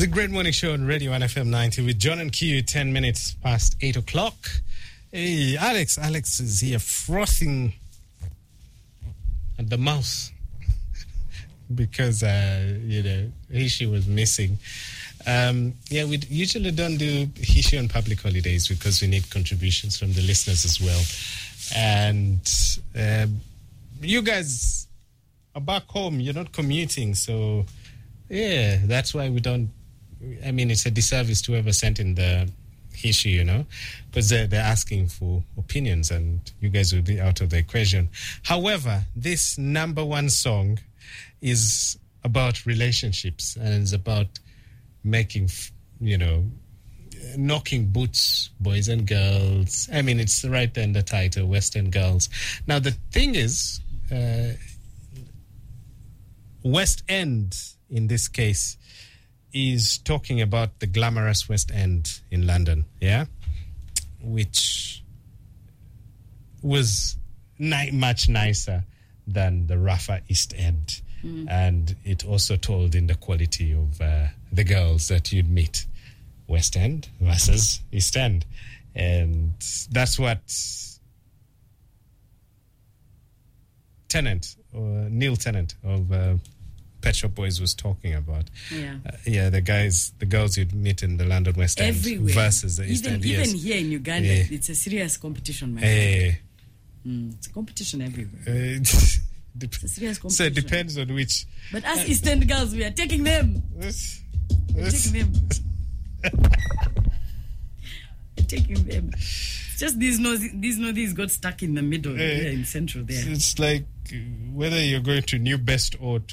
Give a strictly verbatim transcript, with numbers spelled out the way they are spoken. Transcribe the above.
The Great Morning Show on Radio one F M ninety with John and Q, ten minutes past eight o'clock. Hey, Alex. Alex is here frothing at the mouth because, uh, you know, Hishi was missing. Um, yeah, we usually don't do Hishi on public holidays because we need contributions from the listeners as well. And uh, you guys are back home. You're not commuting. So, yeah, that's why we don't. I mean, it's a disservice to whoever sent in the Hishi, you know, because they're, they're asking for opinions and you guys will be out of the equation. However, this number one song is about relationships and it's about making, you know, knocking boots, boys and girls. I mean, it's right there in the title, Western Girls. Now, the thing is, uh, West End, in this case, is talking about the glamorous West End in London, yeah? Which was ni- much nicer than the rougher East End. Mm. And it also told in the quality of uh, the girls that you'd meet. West End versus East End. And that's what Tennant, or Neil Tennant of uh, Pet Shop Boys was talking about. Yeah, uh, yeah, the guys, the girls you'd meet in the London West End everywhere versus the East even, End. Even yes. here in Uganda, yeah. It's a serious competition, man. Hey. Mm, it's a competition everywhere. Uh, it's a serious competition. So it depends on which. But us uh, East End girls, we are taking them. This, We're this. taking them. We're taking them. It's just these nose, these noses got stuck in the middle, uh, here in central there. It's like whether you're going to New Best or